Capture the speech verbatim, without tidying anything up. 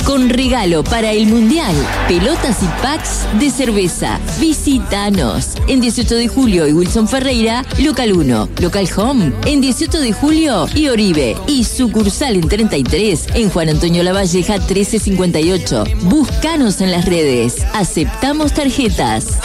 con regalo para el Mundial. Pelotas y packs de cerveza. Visítanos en dieciocho de julio y Wilson Ferreira, local uno. Local Home en dieciocho de julio y Oribe. Y sucursal en treinta y tres en Juan Antonio Lavalleja trece cincuenta y ocho. Búscanos en las redes. Aceptamos tarjetas.